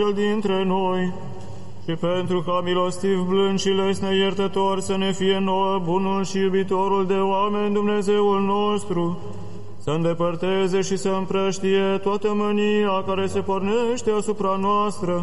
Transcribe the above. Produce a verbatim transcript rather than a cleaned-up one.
El dintre noi, și pentru ca milostiv, blând și lesne iertător să ne fie nouă bunul și iubitorul de oameni Dumnezeul nostru, să îndepărteze și să împrăștie toată mânia care se pornește asupra noastră,